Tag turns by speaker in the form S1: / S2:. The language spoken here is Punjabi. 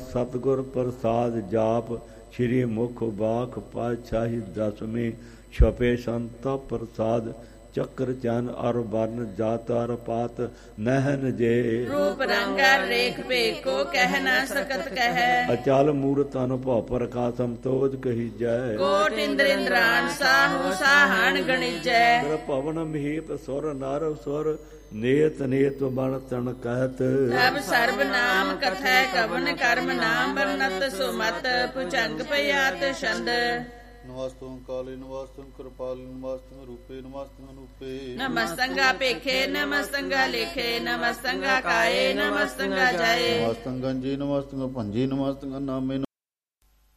S1: ਸਤਿਗੁਰ ਪ੍ਰਸਾਦ ਜਾਪ ਸ਼੍ਰੀ ਮੁਖ ਬਾਖ ਪਾਤਸ਼ਾਹੀ ਦਸਵੇਂ ਛਪੇ ਸੰਤਾ ਪ੍ਰਸਾਦ ਚੱਕਰ ਚੰਨ ਅਰ ਬਰਨ ਜਾਤਾਰ ਪਾਤ ਨਹਿਨ ਜੇ
S2: ਰੂਪ ਰੰਗਾ ਰੇਖ ਭੇਕੋ ਕਹਿ ਨਾ ਸਕਤ ਕਹਿ
S1: ਅਚਲ ਮੂਰਤ ਅਨੁਭਵ ਪ੍ਰਕਾਸ਼ਮ ਤੋਜ ਕਹੀ ਜੈ
S2: ਕੋਟ ਇੰਦਰ ਇੰਦਰਾਨ ਸਾਹੂ ਸਾਹਣ ਗਣਿਜੈ
S1: ਤਰ ਭਵਨ ਮਹੀਪ ਸੁਰ ਨਰ ਸੁਰ ਨੇਤ ਨੇਤ ਬਣ ਤਨ ਕਹਿਤ
S2: ਤਬ ਸਰਬ ਨਾਮ ਕਥੈ ਕਵਨ ਕਰਮ ਨਾਮ ਬਰਨਤ ਸੁਮਤ ਭੁਜੰਗ ਪਿਆਤ ਛੰਦ
S3: ਨਮਸਤੰ ਕਾਲੇ ਨਮਸਤੰ ਕਿਰਪਾਲੇ ਨਮਸਤੰ ਰੂਪੇ ਨਮਸਤੰ ਅਨੂਪੇ
S2: ਨਮਸਤੰਗਾ ਭੇਖੇ ਨਮਸਤੰਗਾ ਲੇਖੇ ਨਮਸਤੰਗਾ ਕਾਏ ਨਮਸਤੰਗਾ ਜਾਏ
S3: ਨਮਸਤੰ ਗੰਜੀ ਨਮਸਤੰ ਭੰਜੀ ਨਮਸਤੰ ਨਾਮੇ